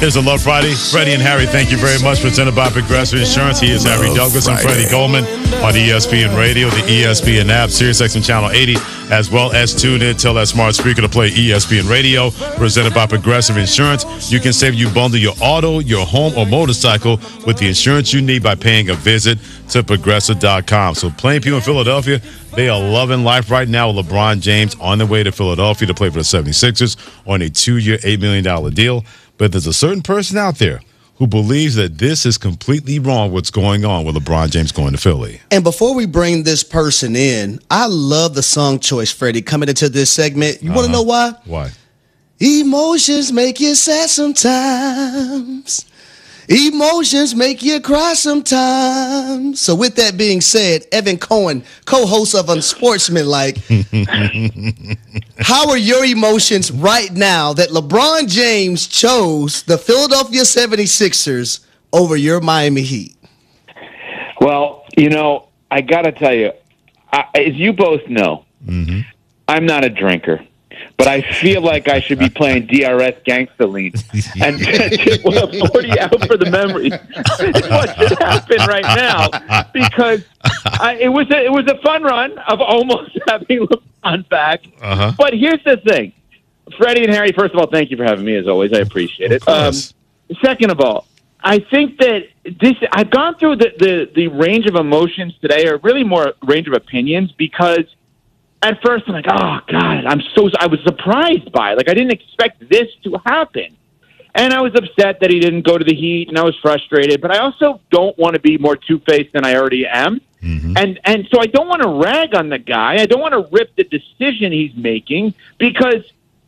Here's a Love Friday. Freddie and Harry, thank you very much. Presented by Progressive Insurance. He is Harry Douglas and Freddie Coleman on ESPN Radio, the ESPN app, SiriusXM Channel 80, as well as tune in. Tell that smart speaker to play ESPN Radio. Presented by Progressive Insurance. You can save you bundle your auto, your home, or motorcycle with the insurance you need by paying a visit to Progressive.com. So playing people in Philadelphia, they are loving life right now with LeBron James on their way to Philadelphia to play for the 76ers on a 2-year, $8 million deal. But there's a certain person out there who believes that this is completely wrong, what's going on with LeBron James going to Philly. And before we bring this person in, I love the song choice, Freddie, coming into this segment. You want to know why? Why? Emotions make you sad sometimes. Emotions make you cry sometimes. So with that being said, Evan Cohen, co-host of Unsportsmanlike, how are your emotions right now that LeBron James chose the Philadelphia 76ers over your Miami Heat? Well, I got to tell you, as you both know, I'm not a drinker. But I feel like I should be playing DRS Gangsta Lean and get 40 out for the memory. It's what should happen right now because it was a fun run of almost having LeBron back. But here's the thing. Freddie and Harry, first of all, thank you for having me as always. I appreciate it. Second of all, I think that I've gone through the range of emotions today, or really more range of opinions, because at first, I'm like, oh, God, I was surprised by it. Like, I didn't expect this to happen. And I was upset that he didn't go to the Heat, and I was frustrated. But I also don't want to be more two-faced than I already am. And so I don't want to rag on the guy. I don't want to rip the decision he's making because,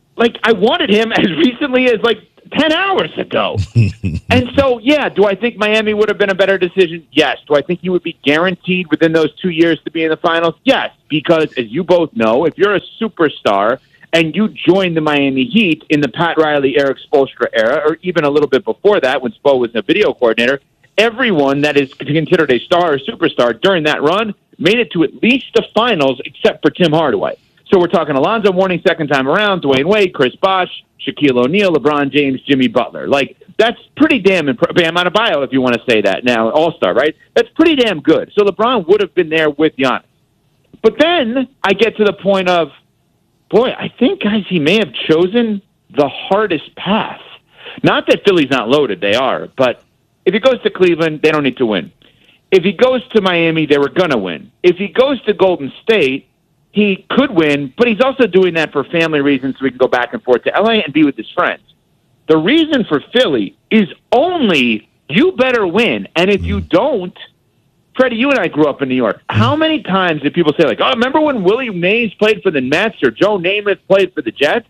I wanted him as recently as, 10 hours ago. And so, yeah, do I think Miami would have been a better decision? Yes. Do I think he would be guaranteed within those 2 years to be in the finals? Yes, because as you both know, if you're a superstar and you join the Miami Heat in the Pat Riley, Eric Spoelstra era, or even a little bit before that when Spo was a video coordinator, everyone that is considered a star or superstar during that run made it to at least the finals except for Tim Hardaway. So we're talking Alonzo Mourning second time around, Dwayne Wade, Chris Bosh, Shaquille O'Neal, LeBron James, Jimmy Butler. That's pretty damn Bam Adebayo, if you want to say that now, all-star, right? That's pretty damn good. So LeBron would have been there with Giannis. But then I get to the point of, boy, I think, guys, he may have chosen the hardest path. Not that Philly's not loaded, they are. But if he goes to Cleveland, they don't need to win. If he goes to Miami, they were going to win. If he goes to Golden State, he could win, but he's also doing that for family reasons so he can go back and forth to LA and be with his friends. The reason for Philly is only you better win. And if you don't, Freddie, you and I grew up in New York. How many times did people say, remember when Willie Mays played for the Mets or Joe Namath played for the Jets?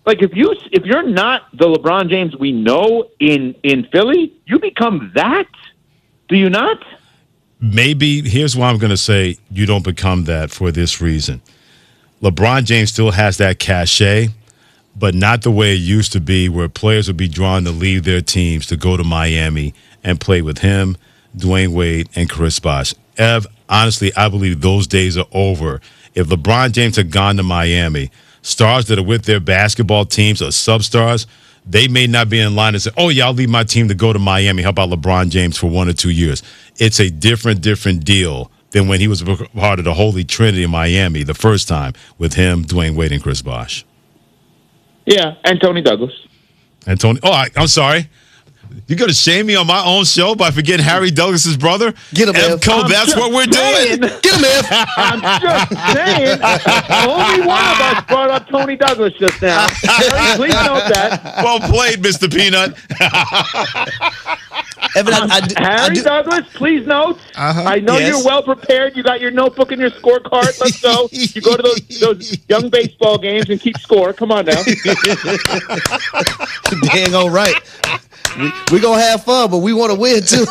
If you're not the LeBron James we know in Philly, you become that. Do you not? Maybe here's why I'm going to say you don't become that for this reason. LeBron James still has that cachet, but not the way it used to be where players would be drawn to leave their teams to go to Miami and play with him, Dwayne Wade, and Chris Bosh. Ev, honestly, I believe those days are over. If LeBron James had gone to Miami, stars that are with their basketball teams or substars, they may not be in line and say, oh, yeah, I'll leave my team to go to Miami. How about LeBron James for 1 or 2 years? It's a different deal than when he was part of the Holy Trinity in Miami the first time with him, Dwayne Wade, and Chris Bosh. Yeah, and Tony Douglas. I'm sorry. You're going to shame me on my own show by forgetting Harry Douglas's brother? Get him, Ev. That's what we're doing. Get him, Ev. I'm just saying. Only one of us brought up Tony Douglas just now. Harry, please note that. Well played, Mr. Peanut. Evan, Harry Douglas, please note. I know you're well prepared. You got your notebook and your scorecard. Let's go. You go to those young baseball games and keep score. Come on now. Dang, all right. We're going to have fun, but we want to win, too.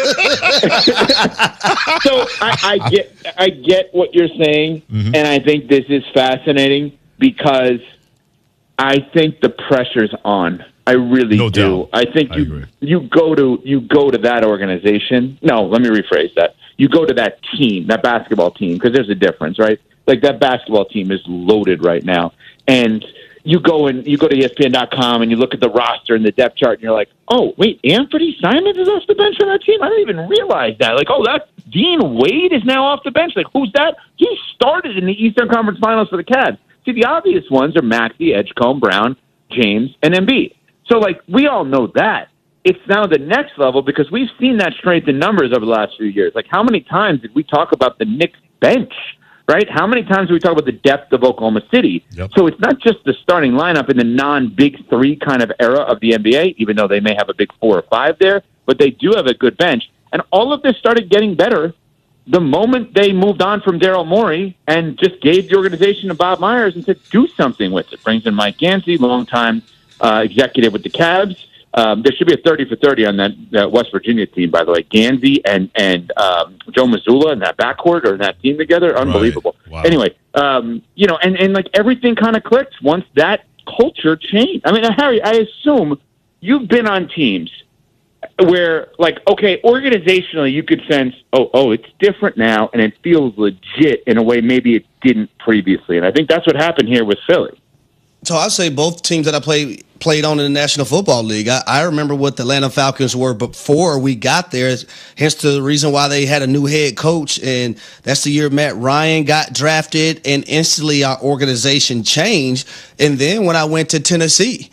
So I get what you're saying, and I think this is fascinating because I think the pressure's on. I really do. Doubt. I think you go to that organization. No, let me rephrase that. You go to that team, that basketball team, because there's a difference, right? That basketball team is loaded right now. And you go to ESPN.com and you look at the roster and the depth chart, and you're like, oh, wait, Anthony Simons is off the bench for that team? I didn't even realize that. Like, oh, that's Dean Wade is now off the bench. Like, who's that? He started in the Eastern Conference Finals for the Cavs. See, the obvious ones are Maxey, Edgecombe, Brown, James, and Embiid. So, like, we all know that. It's now the next level because we've seen that strength in numbers over the last few years. Like, how many times did we talk about the Knicks bench, right? How many times did we talk about the depth of Oklahoma City? Yep. So it's not just the starting lineup in the non-Big Three kind of era of the NBA, even though they may have a Big 4 or 5 there, but they do have a good bench. And all of this started getting better the moment they moved on from Daryl Morey and just gave the organization to Bob Myers and said, do something with it. Brings in Mike Gansey, longtime executive with the Cavs. There should be a 30 for 30 on that West Virginia team, by the way. Gansey and Joe Mazzulla and that backcourt or that team together, unbelievable. Right. Wow. Anyway, and like everything kind of clicked once that culture changed. I mean, Harry, I assume you've been on teams where, like, okay, organizationally you could sense, oh, it's different now, and it feels legit in a way maybe it didn't previously. And I think that's what happened here with Philly. So I'll say both teams that I played on in the National Football League. I remember what the Atlanta Falcons were before we got there. Hence the reason why they had a new head coach, and that's the year Matt Ryan got drafted, and instantly our organization changed. And then when I went to Tennessee,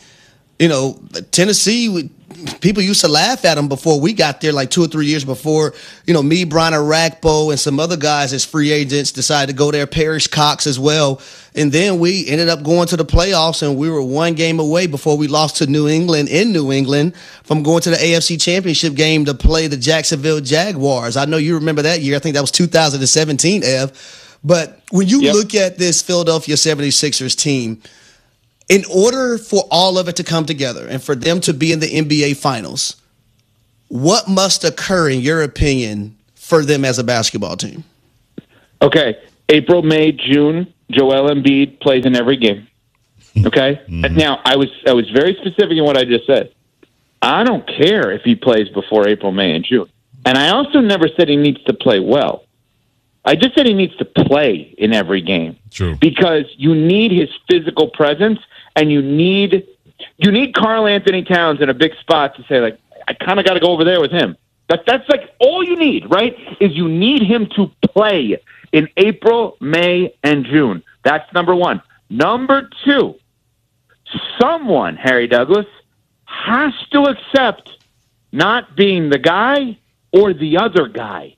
Tennessee, people used to laugh at them before we got there, like 2 or 3 years before. Me, Brian Arakpo, and some other guys as free agents decided to go there. Parrish Cox as well. And then we ended up going to the playoffs, and we were one game away before we lost to New England in New England from going to the AFC Championship game to play the Jacksonville Jaguars. I know you remember that year. I think that was 2017, Ev. But when you look at this Philadelphia 76ers team, in order for all of it to come together and for them to be in the NBA Finals, what must occur, in your opinion, for them as a basketball team? Okay, April, May, June, Joel Embiid plays in every game. Okay? Mm-hmm. Now, I was very specific in what I just said. I don't care if he plays before April, May, and June. And I also never said he needs to play well. I just said he needs to play in every game. True. Because you need his physical presence, and you need Karl Anthony Towns in a big spot to say, like, I kind of got to go over there with him. That's like all you need, right? Is you need him to play in April, May, and June. That's number one. Number two, someone, Harry Douglas, has to accept not being the guy or the other guy.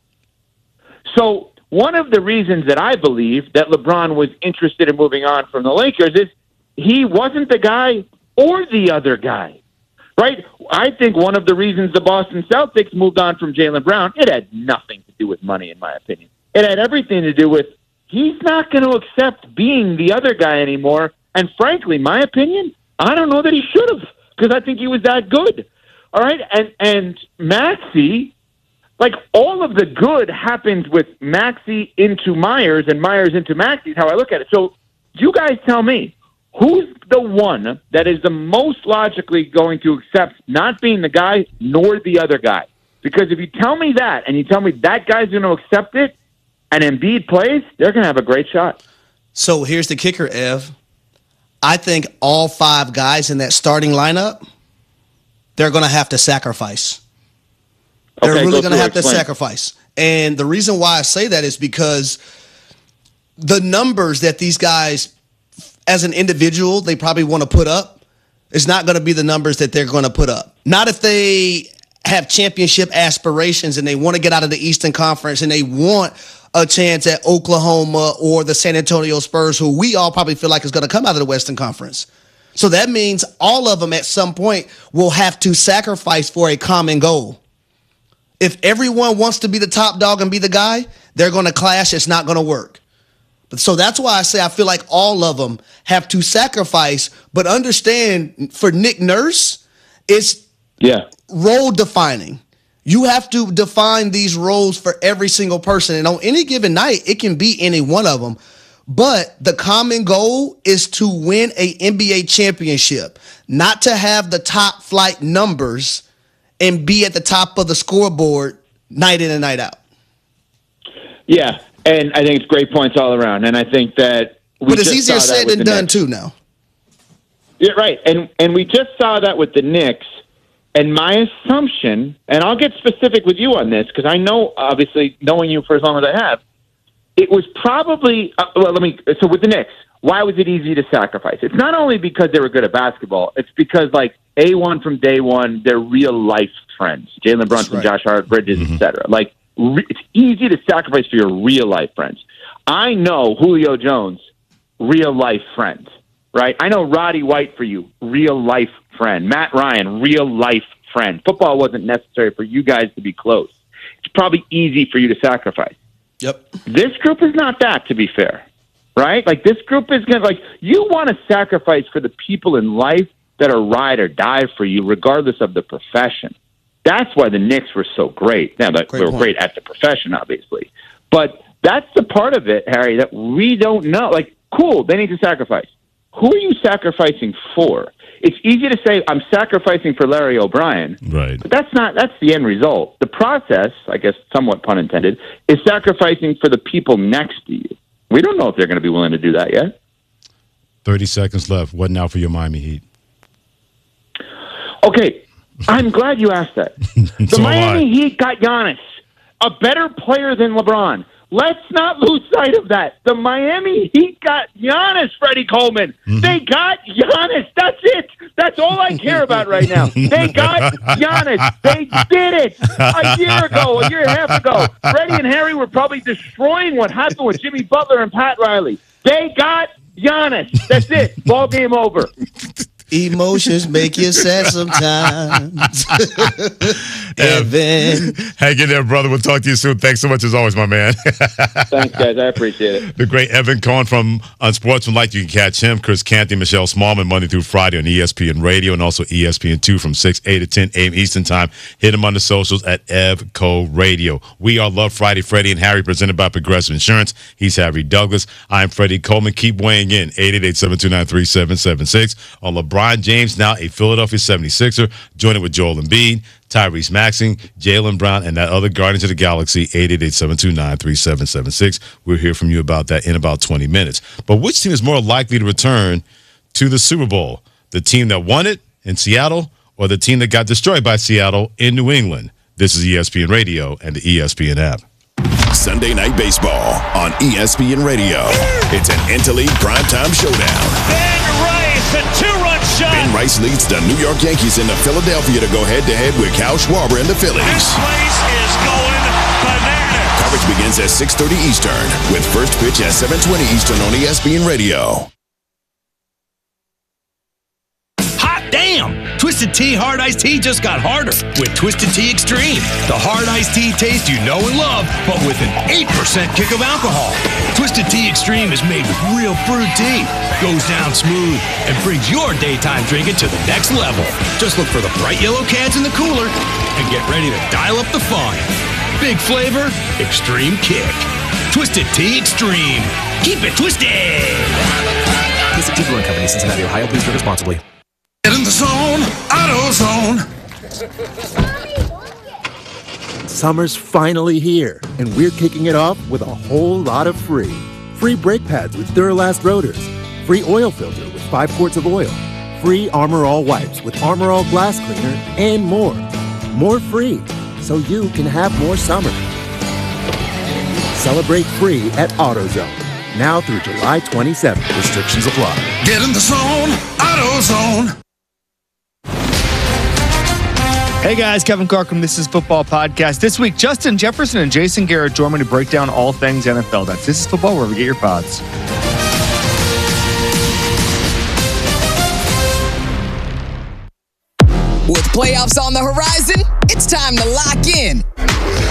So one of the reasons that I believe that LeBron was interested in moving on from the Lakers is he wasn't the guy or the other guy, right? I think one of the reasons the Boston Celtics moved on from Jaylen Brown, it had nothing to do with money, in my opinion. It had everything to do with he's not going to accept being the other guy anymore. And frankly, my opinion, I don't know that he should have, because I think he was that good. All right? And Maxey, like, all of the good happens with Maxey into Myers and Myers into Maxey is how I look at it. So you guys tell me, who's the one that is the most logically going to accept not being the guy nor the other guy? Because if you tell me that and you tell me that guy's going to accept it and Embiid plays, they're going to have a great shot. So here's the kicker, Ev. I think all 5 guys in that starting lineup, they're going to have to sacrifice. They're really going to have to sacrifice. And the reason why I say that is because the numbers that these guys, as an individual, they probably want to put up is not going to be the numbers that they're going to put up. Not if they have championship aspirations and they want to get out of the Eastern Conference and they want a chance at Oklahoma or the San Antonio Spurs, who we all probably feel like is going to come out of the Western Conference. So that means all of them at some point will have to sacrifice for a common goal. If everyone wants to be the top dog and be the guy, they're going to clash. It's not going to work. So that's why I say I feel like all of them have to sacrifice, but understand for Nick Nurse, it's role defining. You have to define these roles for every single person. And on any given night, it can be any one of them. But the common goal is to win a NBA championship, not to have the top flight numbers and be at the top of the scoreboard night in and night out. Yeah, and I think it's great points all around. And I think that but it's easier said than done too now. Yeah, right. And we just saw that with the Knicks. And my assumption, and I'll get specific with you on this because I know, obviously, knowing you for as long as I have, it was probably so with the Knicks, why was it easy to sacrifice? It's not only because they were good at basketball. It's because, like, A1 from day one, they're real-life friends. Jalen Brunson, right. Josh Hart, Bridges, etc. Like, it's easy to sacrifice for your real-life friends. I know Julio Jones, real-life friend, right? I know Roddy White for you, real-life friend. Matt Ryan, real-life friend. Football wasn't necessary for you guys to be close. It's probably easy for you to sacrifice. Yep. This group is not that, to be fair. Right? Like, this group is going to, like, you want to sacrifice for the people in life that are ride or die for you, regardless of the profession. That's why the Knicks were so great. Now, they were great at the profession, obviously. But that's the part of it, Harry, that we don't know. Like, cool, they need to sacrifice. Who are you sacrificing for? It's easy to say, I'm sacrificing for Larry O'Brien. Right. But that's the end result. The process, I guess, somewhat pun intended, is sacrificing for the people next to you. We don't know if they're going to be willing to do that yet. 30 seconds left. What now for your Miami Heat? Okay, I'm glad you asked that. The Miami Heat got Giannis, a better player than LeBron. Let's not lose sight of that. The Miami Heat got Giannis, Freddie Coleman. Mm-hmm. They got Giannis. That's it. That's all I care about right now. They got Giannis. They did it a year ago, a year and a half ago. Freddie and Harry were probably destroying what happened with Jimmy Butler and Pat Riley. They got Giannis. That's it. Ball game over. Emotions make you sad sometimes. Evan. Hang in there, brother. We'll talk to you soon. Thanks so much as always, my man. Thanks, guys. I appreciate it. The great Evan Cohen from Unsportsmanlike. You can catch him, Chris Canty, Michelle Smallman, Monday through Friday on ESPN Radio and also ESPN2 from 6, 8 to 10 a.m. Eastern Time. Hit him on the socials at EvCo Radio. We are Love Friday, Freddie and Harry, presented by Progressive Insurance. He's Harry Douglas. I'm Freddie Coleman. Keep weighing in. 888-729-3776 on LeBron James, now a Philadelphia 76er, joining with Joel Embiid, Tyrese Maxey, Jaylen Brown, and that other Guardians of the Galaxy, 888-729-3776. We'll hear from you about that in about 20 minutes. But which team is more likely to return to the Super Bowl? The team that won it in Seattle or the team that got destroyed by Seattle in New England? This is ESPN Radio and the ESPN app. Sunday Night Baseball on ESPN Radio. It's an interleague primetime showdown. Ben Rice, a two-run shot. Ben Rice leads the New York Yankees into Philadelphia to go head-to-head with Kyle Schwarber and the Phillies. This place is going bananas. Coverage begins at 6:30 Eastern with first pitch at 7:20 Eastern on ESPN Radio. Damn! Twisted Tea Hard Iced Tea just got harder with Twisted Tea Extreme. The hard iced tea taste you know and love, but with an 8% kick of alcohol. Twisted Tea Extreme is made with real brewed tea, goes down smooth, and brings your daytime drinking to the next level. Just look for the bright yellow cans in the cooler and get ready to dial up the fun. Big flavor, extreme kick. Twisted Tea Extreme. Keep it twisted! Visit Tea Brewing Company, Cincinnati, Ohio. Please drink responsibly. Get in the zone, AutoZone. Summer's finally here, and we're kicking it off with a whole lot of free. Free brake pads with Duralast rotors. Free oil filter with 5 quarts of oil. Free Armor All wipes with Armor All glass cleaner, and more. More free, so you can have more summer. Celebrate free at AutoZone. Now through July 27th. Restrictions apply. Get in the zone, AutoZone. Hey guys, Kevin Clark from This Is Football Podcast. This week, Justin Jefferson and Jason Garrett join me to break down all things NFL. That's This Is Football, wherever you get your pods. With playoffs on the horizon, it's time to lock in.